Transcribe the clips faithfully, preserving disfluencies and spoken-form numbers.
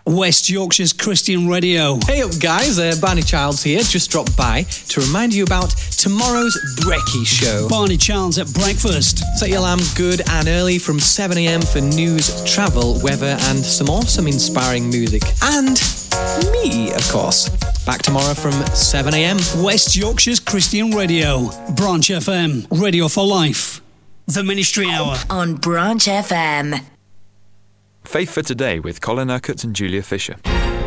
West Yorkshire's Christian Radio. Hey up guys, uh, Barney Childs here, just dropped by to remind you about tomorrow's Brekkie Show. Barney Childs at breakfast. Set your alarm good and early from seven a m for news, travel, weather and some awesome inspiring music. And me, of course. Back tomorrow from seven a m West Yorkshire's Christian Radio. Branch F M. Radio for Life. The Ministry Hour. On Branch F M. Faith for Today with Colin Urquhart and Julia Fisher.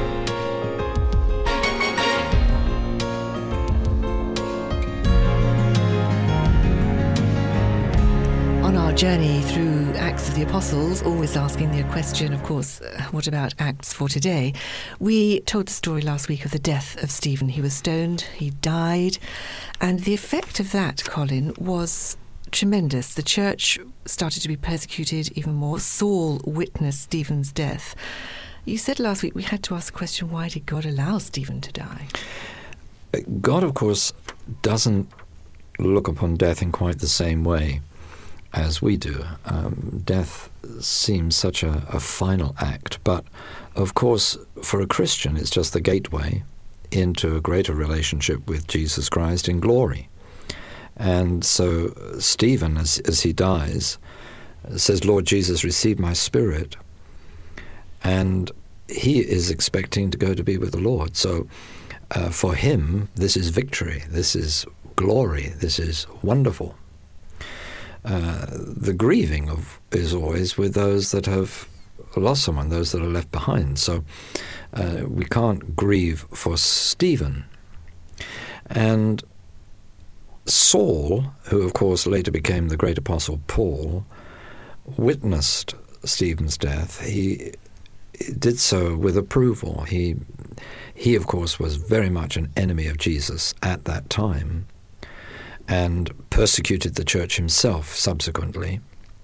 On our journey through Acts of the Apostles, always asking the question, of course, uh, what about Acts for today? We told the story last week of the death of Stephen. He was stoned, he died, and the effect of that, Colin, was tremendous. The church started to be persecuted even more. Saul witnessed Stephen's death. You said last week we had to ask the question, why did God allow Stephen to die? God, of course, doesn't look upon death in quite the same way as we do. Um, death seems such a, a final act, but of course, for a Christian, it's just the gateway into a greater relationship with Jesus Christ in glory. And so Stephen, as, as he dies, says, Lord Jesus, receive my spirit. And he is expecting to go to be with the Lord. So uh, for him, this is victory. This is glory. This is wonderful. Uh, the grieving of is always with those that have lost someone, those that are left behind. So uh, we can't grieve for Stephen. And Saul, who of course later became the great apostle Paul, witnessed Stephen's death. He did so with approval. He, he of course was very much an enemy of Jesus at that time and persecuted the church himself subsequently.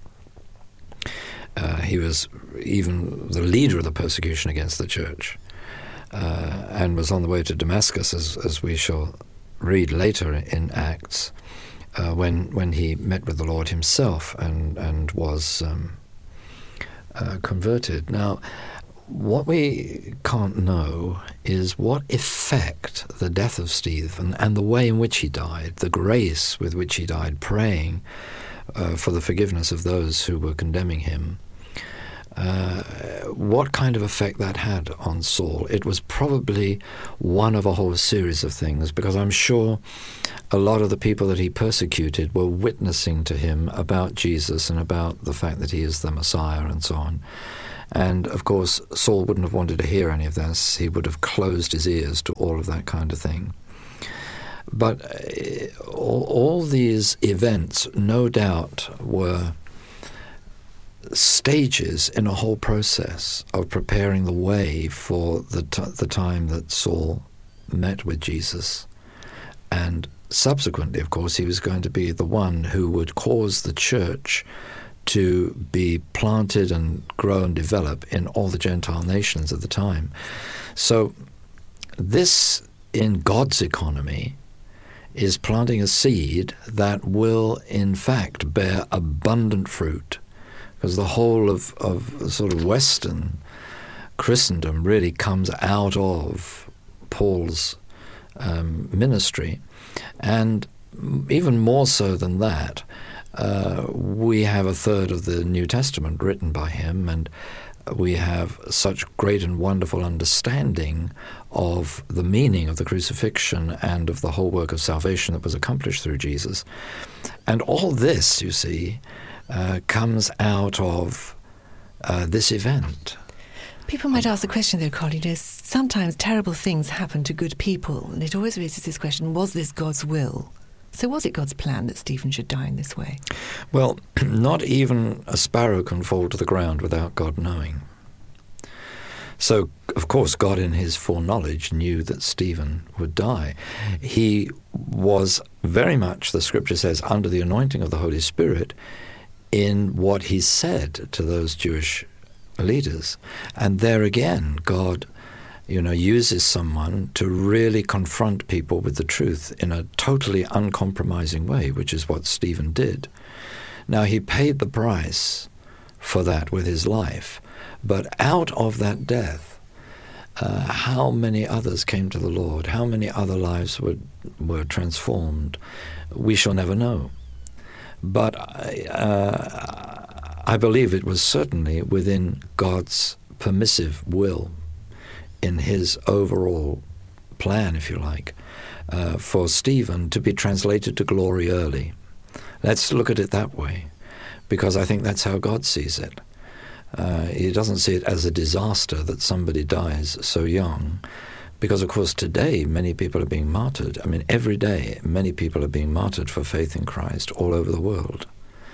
Uh, he was even the leader of the persecution against the church uh, and was on the way to Damascus, as, as we shall read later in Acts, uh, when when he met with the Lord himself and and was um, uh, converted. Now, what we can't know is what effect the death of Stephen and the way in which he died, the grace with which he died, praying uh, for the forgiveness of those who were condemning him, Uh, what kind of effect that had on Saul. It was probably one of a whole series of things, because I'm sure a lot of the people that he persecuted were witnessing to him about Jesus and about the fact that he is the Messiah and so on. And of course, Saul wouldn't have wanted to hear any of this. He would have closed his ears to all of that kind of thing. But uh, all, all these events, no doubt, were stages in a whole process of preparing the way for the t- the time that Saul met with Jesus. And subsequently, of course, he was going to be the one who would cause the church to be planted and grow and develop in all the Gentile nations of the time. So this, in God's economy, is planting a seed that will, in fact, bear abundant fruit. Because the whole of, of sort of Western Christendom really comes out of Paul's um, ministry. And even more so than that, uh, we have a third of the New Testament written by him, and we have such great and wonderful understanding of the meaning of the crucifixion and of the whole work of salvation that was accomplished through Jesus. And all this, you see, Uh, comes out of uh, this event. People might ask the question, though, Colin, you know, sometimes terrible things happen to good people, and it always raises this question, was this God's will? So was it God's plan that Stephen should die in this way? Well, not even a sparrow can fall to the ground without God knowing. So, of course, God in his foreknowledge knew that Stephen would die. He was very much, the scripture says, under the anointing of the Holy Spirit in what he said to those Jewish leaders. And there again, God, you know, uses someone to really confront people with the truth in a totally uncompromising way, which is what Stephen did. Now, he paid the price for that with his life, but out of that death uh, how many others came to the Lord, how many other lives were, were transformed, we shall never know. But uh, I believe it was certainly within God's permissive will, in his overall plan, if you like, uh, for Stephen to be translated to glory early. Let's look at it that way, because I think that's how God sees it. Uh, he doesn't see it as a disaster that somebody dies so young, because, of course, today many people are being martyred. I mean, every day many people are being martyred for faith in Christ all over the world.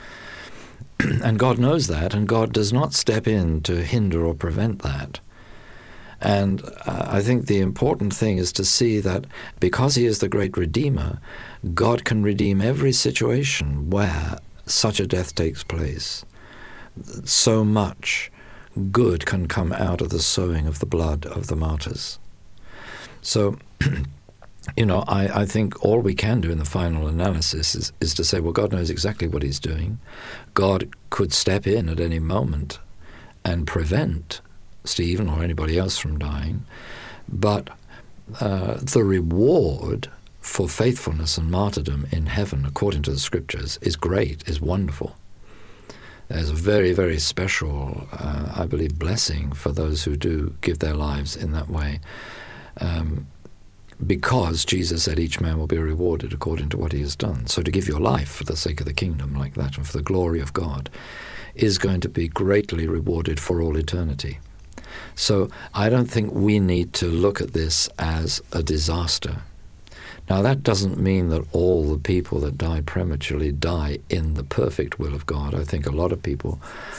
And God knows that, and God does not step in to hinder or prevent that. And uh, I think the important thing is to see that because he is the great Redeemer, God can redeem every situation where such a death takes place. So much good can come out of the sowing of the blood of the martyrs. So, you know, I, I think all we can do in the final analysis is, is to say, well, God knows exactly what he's doing. God could step in at any moment and prevent Stephen or anybody else from dying. But uh, the reward for faithfulness and martyrdom in heaven, according to the Scriptures, is great, is wonderful. There's a very, very special, uh, I believe, blessing for those who do give their lives in that way. Um, because Jesus said each man will be rewarded according to what he has done. So to give your life for the sake of the kingdom like that and for the glory of God is going to be greatly rewarded for all eternity. So I don't think we need to look at this as a disaster. Now, that doesn't mean that all the people that die prematurely die in the perfect will of God. I think a lot of people,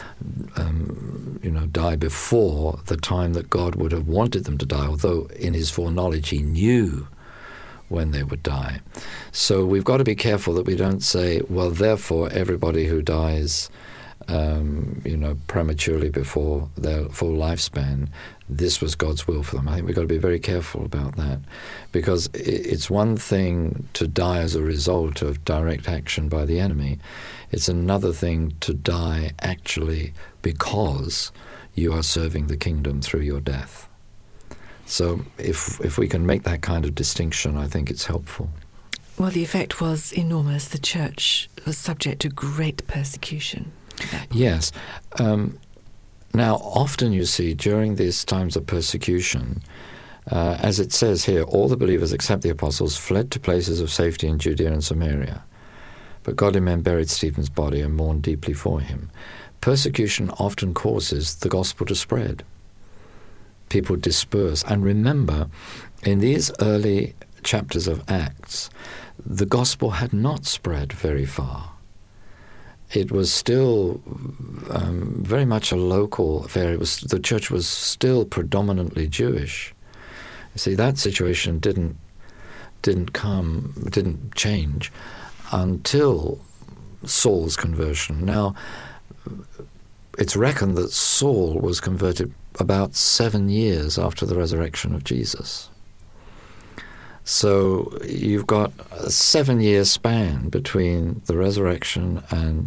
um, you know, die before the time that God would have wanted them to die, although in his foreknowledge he knew when they would die. So we've got to be careful that we don't say, well, therefore everybody who dies Um, you know, prematurely before their full lifespan, this was God's will for them. I think we've got to be very careful about that, because it's one thing to die as a result of direct action by the enemy. It's another thing to die actually because you are serving the kingdom through your death. So if if we can make that kind of distinction, I think it's helpful. Well, the effect was enormous. The church was subject to great persecution. Yes. Um, now, often you see during these times of persecution, uh, as it says here, all the believers except the apostles fled to places of safety in Judea and Samaria. But godly men buried Stephen's body and mourned deeply for him. Persecution often causes the gospel to spread. People disperse. And remember, in these early chapters of Acts, the gospel had not spread very far. It was still um, very much a local affair. It was, the church was still predominantly Jewish. You see, that situation didn't didn't come, didn't change until Saul's conversion. Now, it's reckoned that Saul was converted about seven years after the resurrection of Jesus. So you've got a seven-year span between the resurrection and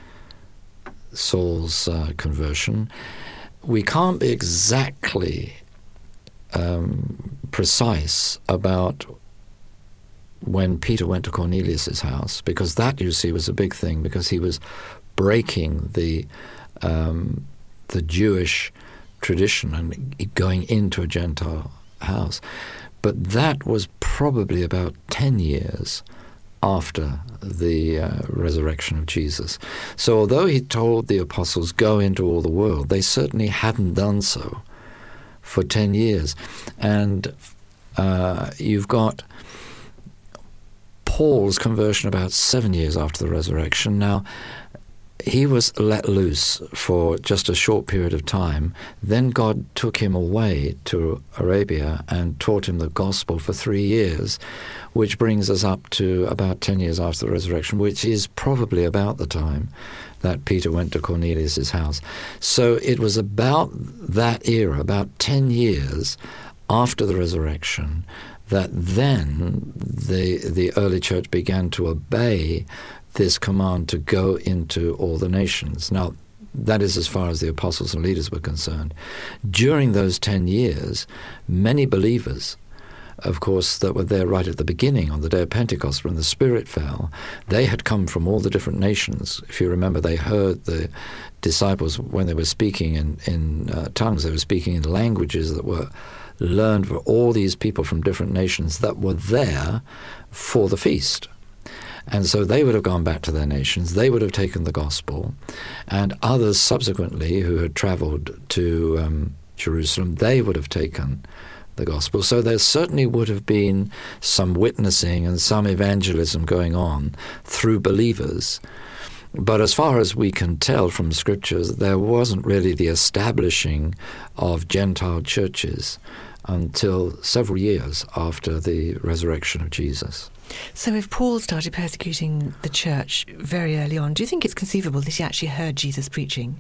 Saul's uh, conversion. We can't be exactly um, precise about when Peter went to Cornelius' house, because that, you see, was a big thing, because he was breaking the um, the Jewish tradition and going into a Gentile house. But that was probably about ten years after the uh, resurrection of Jesus. So although he told the apostles, go into all the world, they certainly hadn't done so for ten years. And uh, you've got Paul's conversion about seven years after the resurrection. Now, he was let loose for just a short period of time. Then God took him away to Arabia and taught him the gospel for three years, which brings us up to about ten years after the resurrection, which is probably about the time that Peter went to Cornelius' house. So it was about that era, about ten years after the resurrection, that then the the early church began to obey this command to go into all the nations. Now, that is as far as the apostles and leaders were concerned. During those ten years, many believers, of course, that were there right at the beginning on the day of Pentecost when the Spirit fell, they had come from all the different nations. If you remember, they heard the disciples when they were speaking in, in uh, tongues, they were speaking in languages that were learned for all these people from different nations that were there for the feast. And so they would have gone back to their nations, they would have taken the gospel, and others subsequently who had traveled to um, Jerusalem, they would have taken the gospel. So there certainly would have been some witnessing and some evangelism going on through believers. But as far as we can tell from scriptures, there wasn't really the establishing of Gentile churches until several years after the resurrection of Jesus. So if Paul started persecuting the church very early on, do you think it's conceivable that he actually heard Jesus preaching?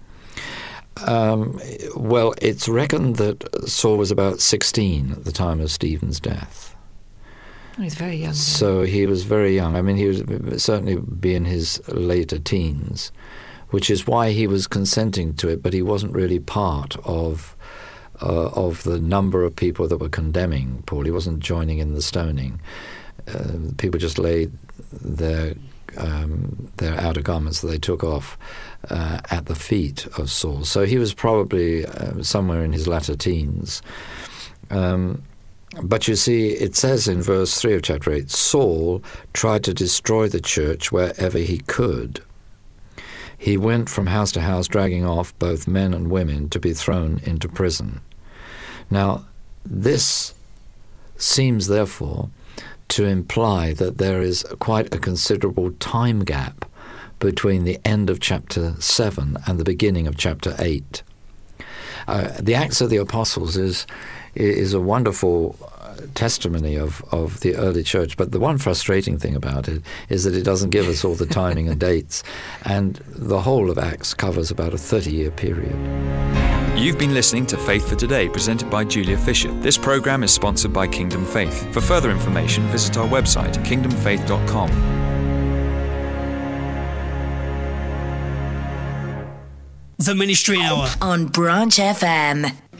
Um, well, it's reckoned that Saul was about sixteen at the time of Stephen's death. Oh, he's very young. Then. So he was very young. I mean, he would certainly be in his later teens, which is why he was consenting to it, but he wasn't really part of uh, of the number of people that were condemning Paul. He wasn't joining in the stoning. Uh, people just laid their um, their outer garments that they took off uh, at the feet of Saul. So he was probably uh, somewhere in his latter teens. Um, but you see, it says in verse three of chapter eight, Saul tried to destroy the church wherever he could. He went from house to house, dragging off both men and women to be thrown into prison. Now, this seems, therefore, to imply that there is quite a considerable time gap between the end of chapter seven and the beginning of chapter eight. Uh, the Acts of the Apostles is is a wonderful testimony of, of the early church, but the one frustrating thing about it is that it doesn't give us all the timing and dates, and the whole of Acts covers about a thirty-year period. You've been listening to Faith for Today, presented by Julia Fisher. This program is sponsored by Kingdom Faith. For further information, visit our website, kingdom faith dot com. The Ministry Hour on Branch F M.